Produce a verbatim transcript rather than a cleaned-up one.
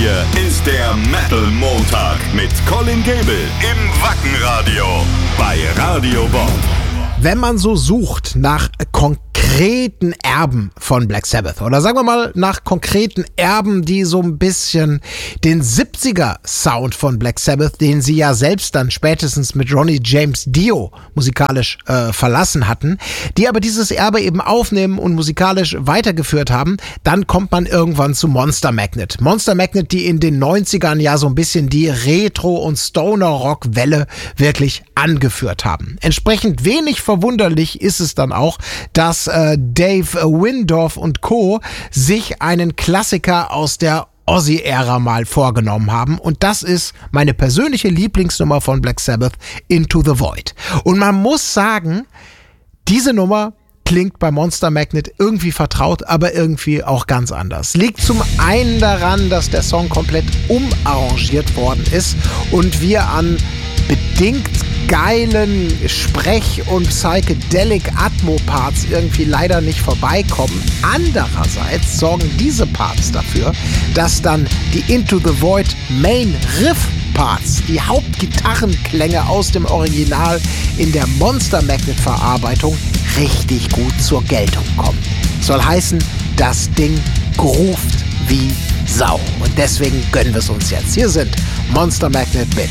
hier ist der Metal Montag mit Colin Gable im Wackenradio bei Radio Bob. Wenn man so sucht nach konkreten Erben von Black Sabbath oder sagen wir mal nach konkreten Erben, die so ein bisschen den siebziger-Sound von Black Sabbath, den sie ja selbst dann spätestens mit Ronnie James Dio musikalisch äh, verlassen hatten, die aber dieses Erbe eben aufnehmen und musikalisch weitergeführt haben, dann kommt man irgendwann zu Monster Magnet. Monster Magnet, die in den neunzigern ja so ein bisschen die Retro- und Stoner-Rock-Welle wirklich angeführt haben. Entsprechend wenig verwunderlich ist es dann auch, dass äh, Dave Wyndorf und Co. sich einen Klassiker aus der Ozzy-Ära mal vorgenommen haben. Und das ist meine persönliche Lieblingsnummer von Black Sabbath, Into the Void. Und man muss sagen, diese Nummer klingt bei Monster Magnet irgendwie vertraut, aber irgendwie auch ganz anders. Liegt zum einen daran, dass der Song komplett umarrangiert worden ist und wir an bedingt geilen Sprech- und Psychedelic-Atmo-Parts irgendwie leider nicht vorbeikommen. Andererseits sorgen diese Parts dafür, dass dann die Into the Void Main Riff-Parts, die Hauptgitarrenklänge aus dem Original in der Monster Magnet-Verarbeitung richtig gut zur Geltung kommen. Soll heißen, das Ding groovt wie Sau. Und deswegen gönnen wir es uns jetzt. Hier sind Monster Magnet mit